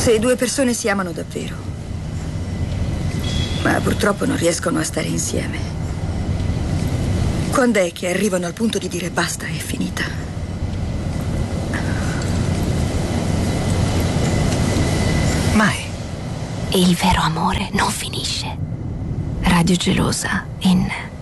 Se due persone si amano davvero, ma purtroppo non riescono a stare insieme, quando è che arrivano al punto di dire basta, è finita? Mai. E il vero amore non finisce. Radio Gelosa in